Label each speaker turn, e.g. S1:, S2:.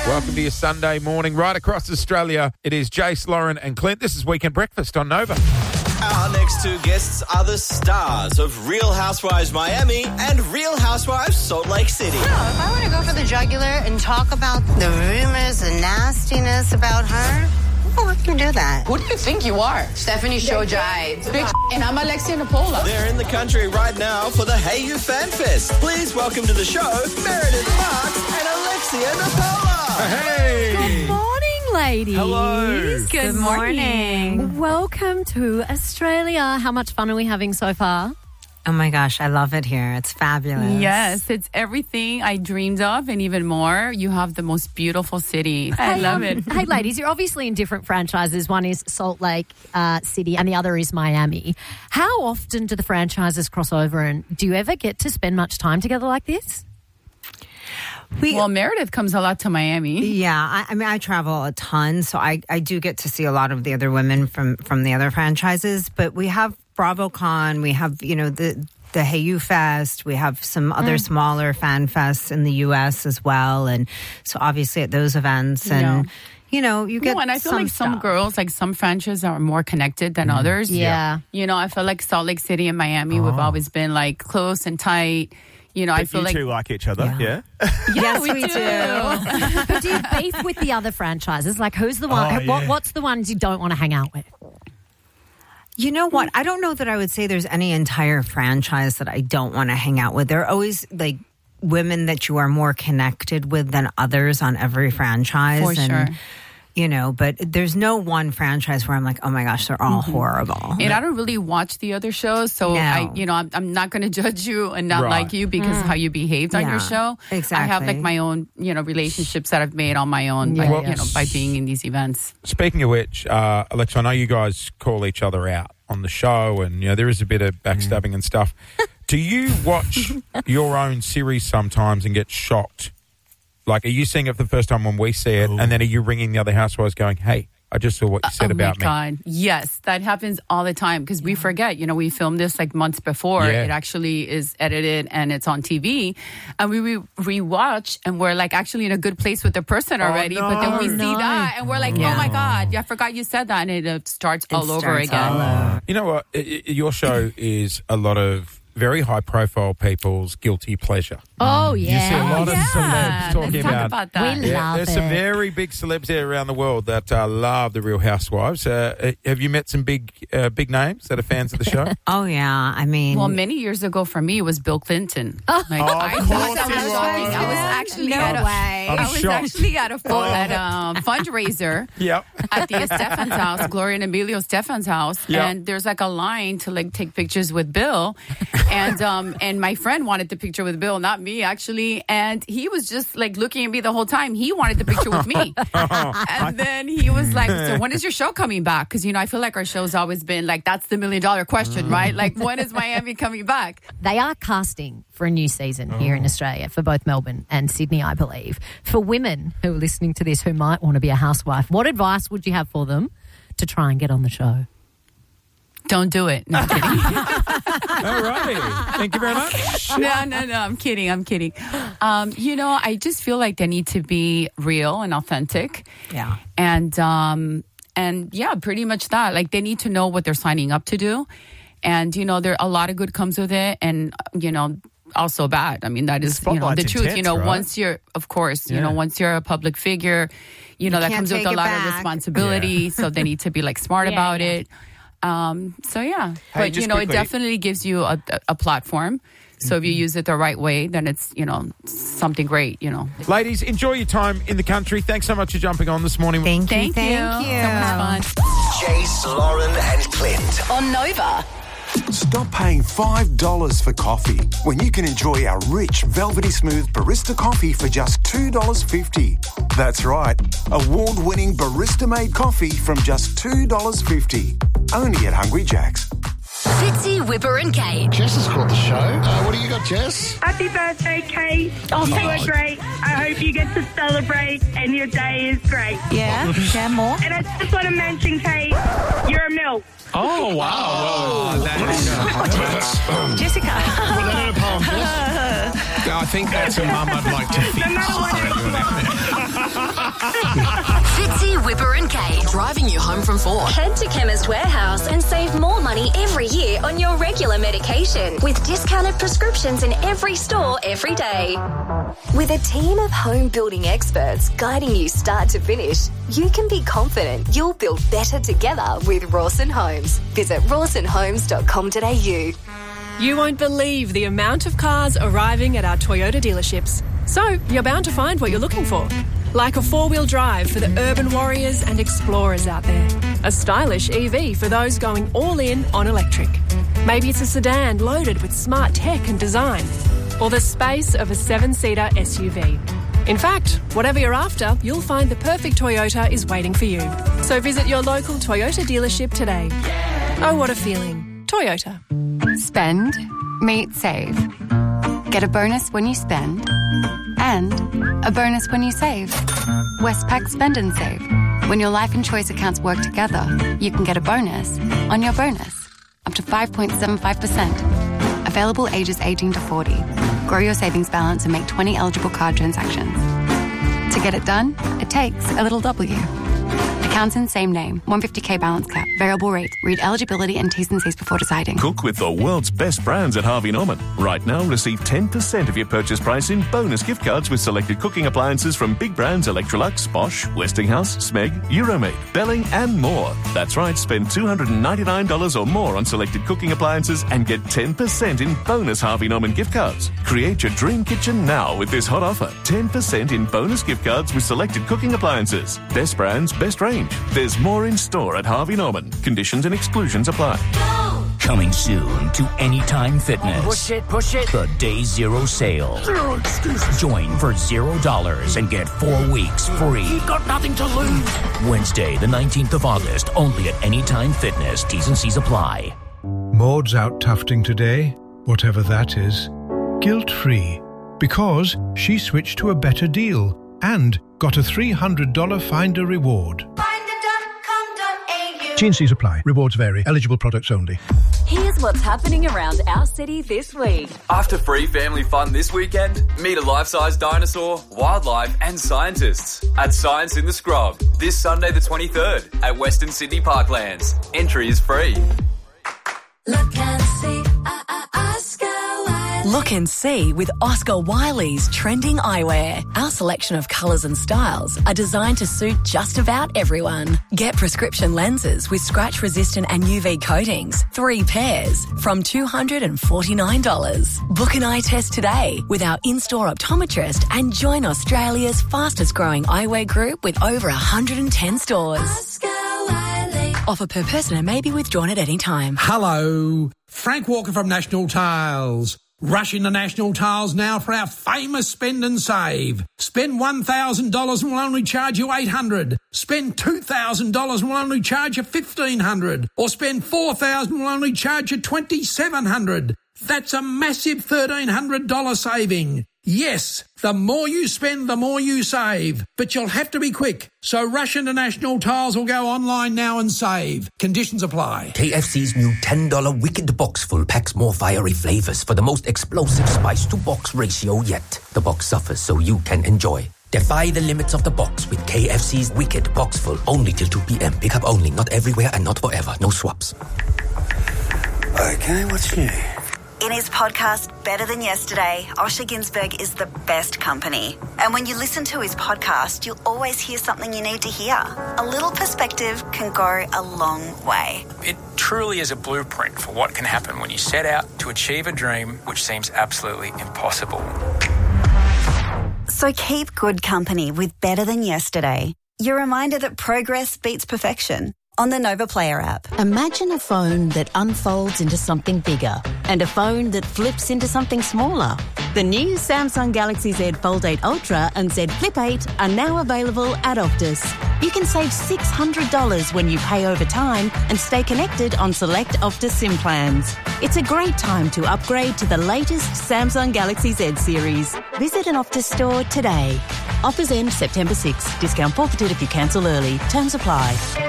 S1: Welcome to your Sunday morning. Right across Australia, it is Jace, Lauren and Clint. This is Weekend Breakfast on Nova.
S2: Our next two guests are the stars of Real Housewives Miami and Real Housewives Salt Lake City.
S3: If I were to go for the jugular and talk about the rumors and nastiness about her, I wouldn't do that.
S4: Who do you think you are? Stephanie Shojai, bitch, and I'm Alexia Napola.
S2: They're in the country right now for the Hey You Fan Fest. Please welcome to the show Meredith Marks and Alexia Napola.
S1: Hey!
S5: Good morning, ladies.
S1: Hello.
S5: Good morning. Welcome to Australia. How much fun are we having so far?
S6: Oh my gosh, I love it here. It's fabulous.
S7: Yes, it's everything I dreamed of and even more. You have the most beautiful city. I love it.
S5: Hey, ladies, you're obviously in different franchises. One is Salt Lake City and the other is Miami. How often do the franchises cross over, and do you ever get to spend much time together like this?
S7: Well, Meredith comes a lot to Miami.
S6: Yeah, I mean, I travel a ton, so I do get to see a lot of the other women from the other franchises. But we have BravoCon, we have, the Hey You Fest, we have some other smaller fan fests in the U.S. as well. And so obviously at those events and... you get
S7: and I feel like some girls, like some franchises are more connected than others.
S5: Yeah.
S7: I feel like Salt Lake City and Miami, we've always been like close and tight. I feel like
S8: you two like each other, yeah?
S5: Yes, we do. But do you beef with the other franchises? Like, who's the one? What's the ones you don't want to hang out with?
S6: You know what? I don't know that I would say there's any entire franchise that I don't want to hang out with. There are always like women that you are more connected with than others on every franchise.
S7: For sure.
S6: But there's no one franchise where I'm like, oh my gosh, they're all horrible.
S7: And I don't really watch the other shows, so
S6: No.
S7: I'm not going to judge you and not like you because how you behaved on your show.
S6: Exactly.
S7: I have like my own, relationships that I've made on my own, by being in these events.
S1: Speaking of which, Alexa, I know you guys call each other out on the show and, there is a bit of backstabbing and stuff. Do you watch your own series sometimes and get shocked? Like, are you seeing it for the first time when we see it, and then are you ringing the other housewives going, hey, I just saw what you said about me?
S7: Oh, my God. Yes, that happens all the time because we forget. We filmed this like months before.
S1: Yeah.
S7: It actually is edited and it's on TV. And we rewatch and we're like actually in a good place with the person already.
S1: no.
S7: But then we see that and we're like, oh, my God, I forgot you said that. And it starts all over again.
S1: You know what? Your show is a lot of very high-profile people's guilty pleasure.
S5: Oh, yeah.
S1: You see a lot of celebs talking
S7: Let's talk about that.
S5: We love
S1: there's
S5: it.
S1: some very big celebs there around the world that love the Real Housewives. Have you met some big names that are fans of the show?
S6: Oh, yeah. I mean...
S7: Well, many years ago for me, it was Bill Clinton.
S1: of course
S7: I was actually at a fundraiser
S1: Yep.
S7: at the Estefan's house, Gloria and Emilio Estefan's house,
S1: Yep.
S7: and there's like a line to like take pictures with Bill, and my friend wanted the picture with Bill, not me actually, and he was just like looking at me the whole time. He wanted the picture with me, and then he was like, "So when is your show coming back?" Because I feel like our show's always been like that's the $1 million question, right? Like when is Miami coming back?
S5: They are casting for a new season here in Australia for both Melbourne and Sydney, I believe. For women who are listening to this who might want to be a housewife, what advice would you have for them to try and get on the show?
S7: Don't do it. No, I'm kidding.
S1: All right. Thank you very much.
S7: No. I'm kidding. I just feel like they need to be real and authentic.
S6: Yeah.
S7: And yeah, pretty much that. Like they need to know what they're signing up to do. And, there a lot of good comes with it. And, also bad. I mean, that is, the truth.
S8: Intense, right?
S7: Once you're, of course, once you're a public figure, that comes with a lot of responsibility. So they need to be like smart about it. So yeah,
S8: Hey,
S7: but
S8: just
S7: it
S8: quickly-
S7: definitely gives you a platform. So if you use it the right way, then it's, something great,
S1: Ladies, enjoy your time in the country. Thanks so much for jumping on this morning.
S6: Thank you.
S7: So much fun.
S2: Jace, Lauren and Clint.
S4: On Nova.
S9: Stop paying $5 for coffee when you can enjoy our rich, velvety smooth barista coffee for just $2.50. That's right, award-winning barista-made coffee from just $2.50. Only at Hungry Jack's.
S4: Fitzy, Whipper and Kate.
S10: Jess has called the show. What do you got, Jess?
S11: Happy birthday, Kate.
S4: Oh,
S11: you
S4: thank
S11: were great. I hope you get to celebrate and your day is great.
S5: Yeah, share more.
S11: And I just want to mention, Kate, you're a MILF.
S10: Oh, wow.
S5: Jessica.
S10: Put that in a poem, Jess. I think that's a mum I'd like to
S11: No matter what it is.
S8: driving you home from 4.
S12: Head to Chemist Warehouse and save more money every year on your regular medication with discounted prescriptions in every store every day. With a team of home building experts guiding you start to finish, you can be confident you'll build better together with Rawson Homes. Visit rawsonhomes.com.au.
S13: You won't believe the amount of cars arriving at our Toyota dealerships. So you're bound to find what you're looking for. Like a four-wheel drive for the urban warriors and explorers out there. A stylish EV for those going all in on electric. Maybe it's a sedan loaded with smart tech and design. Or the space of a 7-seater SUV. In fact, whatever you're after, you'll find the perfect Toyota is waiting for you. So visit your local Toyota dealership today. Oh, what a feeling. Toyota.
S14: Spend, meet, save. Get a bonus when you spend and a bonus when you save. Westpac Spend and Save. When your life and choice accounts work together, you can get a bonus on your bonus, up to 5.75%. Available ages 18 to 40. Grow your savings balance and make 20 eligible card transactions. To get it done, it takes a little W. Accounts in same name. 150k balance cap. Variable rate. Read eligibility and T's and C's before deciding.
S15: Cook with the world's best brands at Harvey Norman. Right now, receive 10% of your purchase price in bonus gift cards with selected cooking appliances from big brands Electrolux, Bosch, Westinghouse, Smeg, Euromade, Belling and more. That's right, spend $299 or more on selected cooking appliances and get 10% in bonus Harvey Norman gift cards. Create your dream kitchen now with this hot offer. 10% in bonus gift cards with selected cooking appliances. Best brands, best range. There's more in store at Harvey Norman. Conditions and exclusions apply.
S16: Coming soon to Anytime Fitness.
S17: Push it.
S16: The Day Zero sale.
S17: Zero excuses.
S16: Join for $0 and get 4 weeks free.
S17: You've got nothing to lose.
S16: Wednesday, the 19th of August, only at Anytime Fitness. T's and C's apply.
S18: Maud's out tufting today, whatever that is, guilt-free, because she switched to a better deal and got a $300 Finder reward. T&Cs apply. Rewards vary. Eligible products only.
S19: Here's what's happening around our city this week.
S20: After free family fun this weekend, meet a life-size dinosaur, wildlife and scientists at Science in the Scrub this Sunday the 23rd at Western Sydney Parklands. Entry is free.
S19: Look and see, Oscar Wiley. Look and see with Oscar Wiley's trending eyewear. Our selection of colours and styles are designed to suit just about everyone. Get prescription lenses with scratch-resistant and UV coatings, 3 pairs, from $249. Book an eye test today with our in-store optometrist and join Australia's fastest-growing eyewear group with over 110 stores. Oscar Wiley. Offer per person and may be withdrawn at any time.
S21: Hello, Frank Walker from National Tiles. Rush into National Tiles now for our famous spend and save. Spend $1,000 and we'll only charge you $800. Spend $2,000 and we'll only charge you $1,500. Or spend $4,000 and we'll only charge you $2,700. That's a massive $1,300 saving. Yes, the more you spend, the more you save. But you'll have to be quick. So rush into National Tiles or go online now and save. Conditions apply.
S22: KFC's new $10 Wicked Box Full packs more fiery flavours for the most explosive spice-to-box ratio yet. The box suffers so you can enjoy. Defy the limits of the box with KFC's Wicked Box Full. Only till 2 p.m. Pick up only. Not everywhere and not forever. No swaps.
S23: Okay, what's new?
S24: In his podcast, Better Than Yesterday, Osher Günsberg is the best company. And when you listen to his podcast, you'll always hear something you need to hear. A little perspective can go a long way.
S25: It truly is a blueprint for what can happen when you set out to achieve a dream which seems absolutely impossible.
S24: So keep good company with Better Than Yesterday. Your reminder that progress beats perfection. On the Nova Player app.
S26: Imagine a phone that unfolds into something bigger and a phone that flips into something smaller. The new Samsung Galaxy Z Fold 8 Ultra and Z Flip 8 are now available at Optus. You can save $600 when you pay over time and stay connected on select Optus SIM plans. It's a great time to upgrade to the latest Samsung Galaxy Z series. Visit an Optus store today. Offers end September 6. Discount forfeited if you cancel early. Terms apply.